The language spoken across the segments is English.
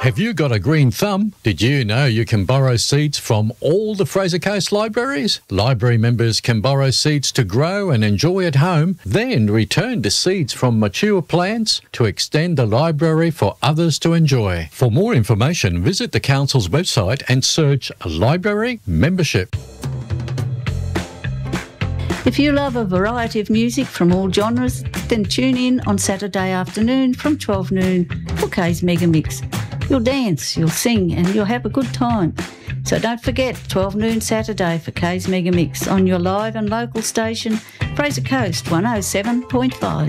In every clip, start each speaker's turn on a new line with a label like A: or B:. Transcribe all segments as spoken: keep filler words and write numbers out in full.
A: Have you got a green thumb? Did you know you can borrow seeds from all the Fraser Coast libraries? Library members can borrow seeds to grow and enjoy at home, then return the seeds from mature plants to extend the library for others to enjoy. For more information, visit the Council's website and search Library Membership.
B: If you love a variety of music from all genres, then tune in on Saturday afternoon from twelve noon for Kay's Mega Mix. You'll dance, you'll sing and you'll have a good time. So don't forget, twelve noon Saturday for Kay's Mega Mix on your live and local station, Fraser Coast one oh seven point five.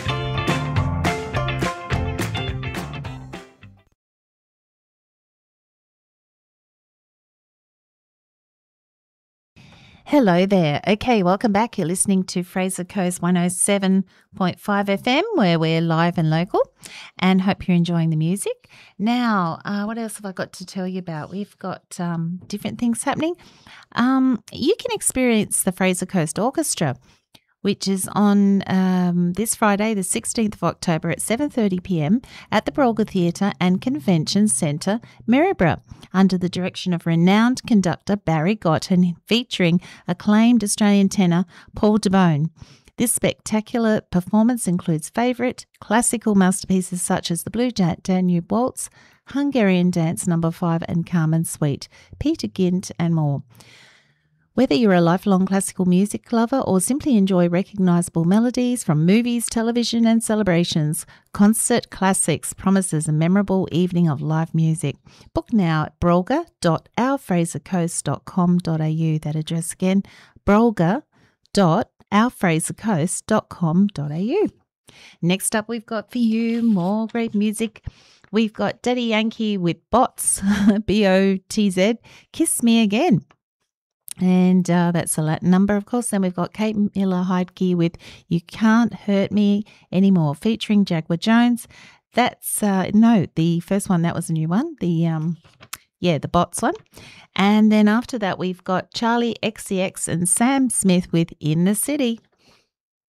C: Hello there. Okay, welcome back. You're listening to Fraser Coast one oh seven point five F M, where we're live and local, and hope you're enjoying the music. Now, uh, what else have I got to tell you about? We've got um, different things happening. Um, you can experience the Fraser Coast Orchestra, which is on um, this Friday, the sixteenth of October at seven thirty p m at the Brolga Theatre and Convention Centre, Maryborough, under the direction of renowned conductor Barry Gott and featuring acclaimed Australian tenor Paul DeBone. This spectacular performance includes favourite classical masterpieces such as the Blue Danube Waltz, Hungarian Dance Number five and Carmen Suite, Peter Gint and more. Whether you're a lifelong classical music lover or simply enjoy recognisable melodies from movies, television and celebrations, Concert Classics promises a memorable evening of live music. Book now at brolga dot our fraser coast dot com dot a u. That address again, brolga dot our fraser coast dot com dot a u. Next up, we've got for you more great music. We've got Daddy Yankee with Bots, B O T Z, Kiss Me Again. And uh, that's a Latin number, of course. Then we've got Kate Miller-Heidke with You Can't Hurt Me Anymore, featuring Jaguar Jones. That's, uh, no, the first one, that was a new one. The, um, yeah, the Bots one. And then after that, we've got Charlie X C X and Sam Smith with In the City.